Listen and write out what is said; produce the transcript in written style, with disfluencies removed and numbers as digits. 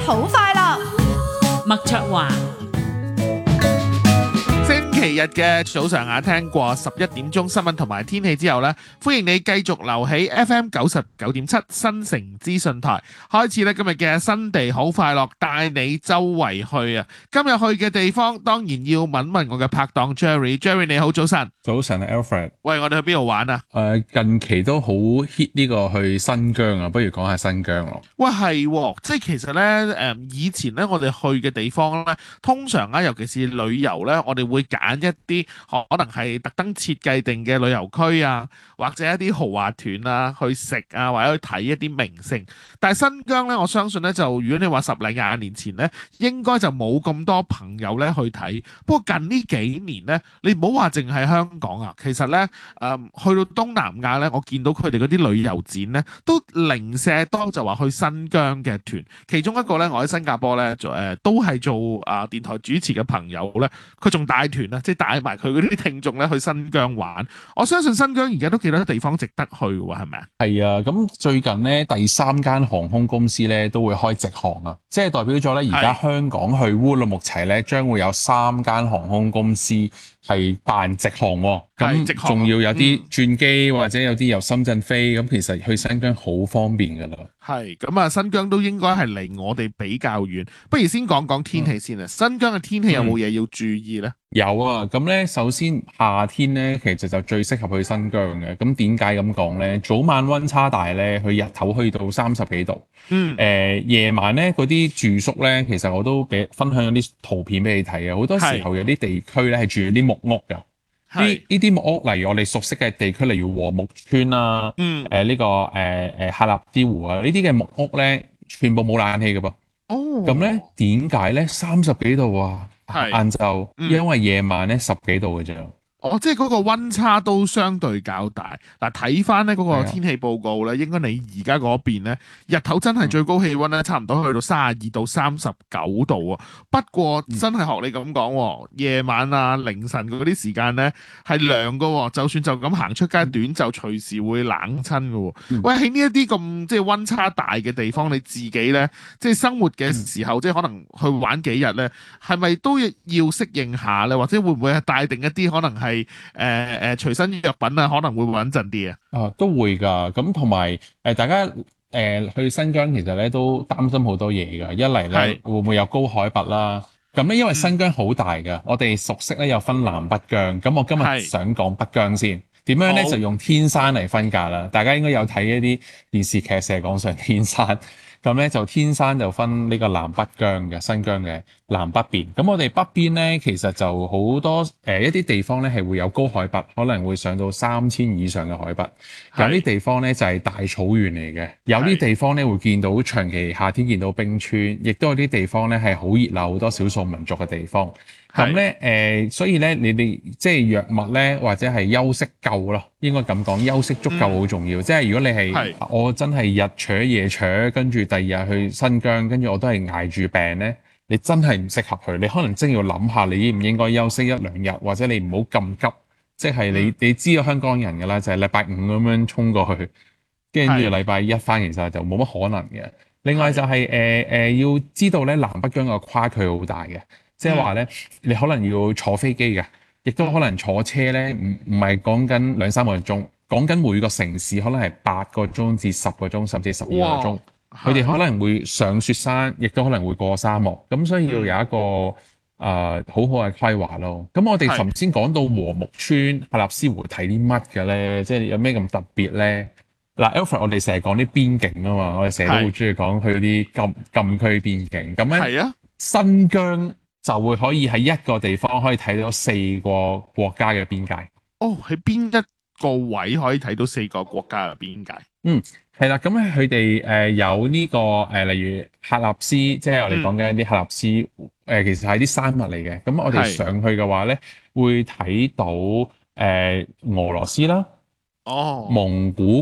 好快樂， 麥卓華。 星期日嘅早上聽過11點鐘新聞同埋天氣之後呢，歡迎你繼續留喺 FM 99.7新城資訊台，開始咧今日嘅新地好快樂，帶你周圍去啊！今日去嘅地方當然要問問我嘅拍檔 Jerry 你好，早晨。 早晨啊 Alfred。 喂，我哋去邊度玩啊？ 近期都好 hit 呢個去新疆啊，不如講下新疆咯。 喂，係，即係其實呢，以前呢，我哋去嘅地方呢，通常尤其是旅遊呢，我哋會揀一啲可能係特登設計定嘅旅遊區啊，或者一啲豪華團啊，去食啊，或者去睇一啲名勝。但係新疆呢，我相信呢，就如果你話10零20年前呢，應該就冇咁多朋友呢去睇。不過近呢幾年呢，你唔好話淨係香港啊，其實呢，去到東南亞呢，我見到佢哋嗰啲旅遊展呢，都零舍多就話去新疆嘅團。其中一個呢，我喺新加坡呢，都係做電台主持嘅朋友呢，佢仲帶團啊，即係帶埋佢嗰啲聽眾咧去新疆玩。我相信新疆而家都幾多地方值得去喎，係咪啊？ 係啊，咁最近呢，第3間航空公司咧都會開直航啊，即係代表咗咧而家香港去烏魯木齊咧將會有3間航空公司係辦直航喎。咁仲要有啲轉機或者有啲由深圳飛，咁其實去新疆好方便㗎啦。 係咁啊，新疆都應該係離我哋比較遠。不如先講講天氣先啊。新疆嘅天氣有冇嘢要注意呢？ 有啊，咁咧首先夏天咧其實就最適合去新疆嘅。咁點解咁講咧？早晚溫差大咧，佢日頭去到30幾度。夜晚咧嗰啲住宿咧，其實我都分享咗啲圖片俾你睇啊。好多時候有啲地區咧係住啲木屋㗎。呢啲木屋，例如我哋熟悉嘅地區，例如和木村啊，喀納孜湖啊，呢啲嘅木屋咧，全部冇冷氣㗎噃。咁咧點解咧？30幾度啊，晏晝，因為夜晚咧10幾度嘅啫。 即係嗰個溫差都相對較大。嗱，睇翻呢嗰個天氣報告咧，應該你而家嗰邊咧，日頭真係最高氣溫咧，差唔多去到32到39度啊。不過真係學你咁講，夜晚啊、凌晨嗰啲時間咧係涼㗎，就算就咁行出街短袖，隨時會冷親㗎。喂，喺呢一啲咁即係溫差大嘅地方，你自己咧即係生活嘅時候，即係可能去玩幾日咧，係咪都要適應下咧？或者會唔會係帶定一啲可能係隨身藥品啊，可能會穩陣啲啊？ 都會㗎。咁同埋大家去新疆其實咧都擔心好多嘢㗎。一嚟咧會唔會有高海拔啦？咁咧因為新疆好大㗎，我哋熟悉咧有分南北疆。咁我今日想講北疆先。點樣咧就用天山嚟分隔啦。大家應該有睇一啲電視劇成日講上天山。咁咧就天山就分呢個南北疆嘅，新疆嘅南北邊。咁我哋北邊咧其實就好多一啲地方咧係會有高海拔，可能會上到3000以上嘅海拔。有啲地方咧就係大草原嚟嘅，有啲地方咧會見到長期夏天見到冰川，亦都有啲地方咧係好熱鬧，好多少數民族嘅地方。咁咧所以咧你哋即係藥物咧或者係休息夠咯，應該咁講，休息足夠好重要。即係如果你係我真係日坐夜坐，跟住第二日去新疆，跟住我都係捱住病咧，你真係唔適合去。你可能真要諗下，你應唔應該休息1-2日，或者你唔好咁急。即係你知道香港人㗎啦，就係禮拜5咁樣衝過去，跟住禮拜1返，其實就冇乜可能嘅。另外就係要知道咧，南北疆個跨距好大嘅。即係話咧，你可能要坐飛機嘅，亦都可能坐車咧，唔係講緊2-3個鐘，講緊每個城市可能係8個鐘至10個鐘，甚至12個鐘。佢哋可能會上雪山，亦都可能會過沙漠。咁所以要有一個好好嘅規劃咯。咁我哋頭先講到和木村、喀納孜湖睇啲乜嘅咧？即係有咩咁特別咧？嗱 Alfred 我哋成日講啲邊境啊嘛，我哋成日都好中意講去啲禁區邊境。咁咧，新疆就會可以喺一個地方可以睇到4個國家嘅邊界。 喺邊一個位可以睇到4個國家嘅邊界？ 係啦，咁咧佢哋有呢個例如喀納斯，即係我哋講緊啲喀納斯其實係啲山脈嚟嘅。咁我哋上去嘅話咧，會睇到俄羅斯啦，蒙古